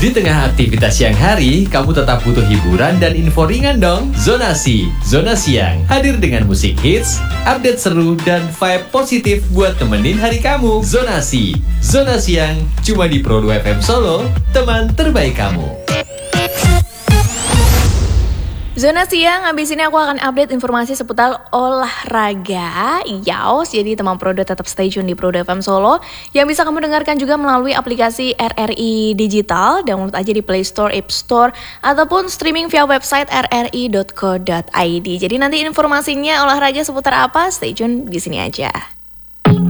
Di tengah aktivitas siang hari, kamu tetap butuh hiburan dan info ringan dong. Zonasi, Zona Siang, hadir dengan musik hits, update seru, dan vibe positif buat temenin hari kamu. Zonasi, Zona Siang, cuma di Pro 2 FM Solo, teman terbaik kamu. Zona Siang, habis ini aku akan update informasi seputar olahraga. Yaos, jadi teman Pro 2 tetap stay tune di Pro 2 FM Solo yang bisa kamu dengarkan juga melalui aplikasi RRI Digital, download aja di Play Store, App Store, ataupun streaming via website rri.co.id. Jadi nanti informasinya olahraga seputar apa, stay tune di sini aja.